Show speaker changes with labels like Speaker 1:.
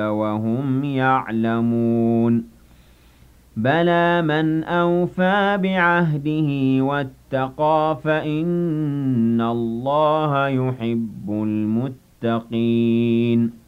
Speaker 1: وهم يعلمون بلى من أوفى بعهده واتقى فإن الله يحب المتقين